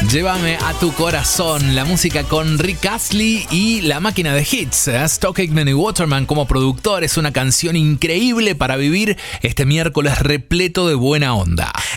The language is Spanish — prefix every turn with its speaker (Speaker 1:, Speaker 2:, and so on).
Speaker 1: Llévame a tu corazón, la música con Rick Astley y La Máquina de Hits. Stock Aitken y Waterman como productores, una canción increíble para vivir este miércoles repleto de buena onda.